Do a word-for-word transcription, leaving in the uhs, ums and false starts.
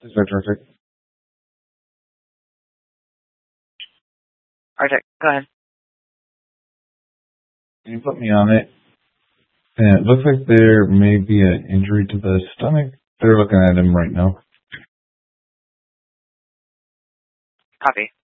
This is Arctic. Arctic, go ahead. Can you put me on it? And it looks like there may be an injury to the stomach. They're looking at him right now. Copy.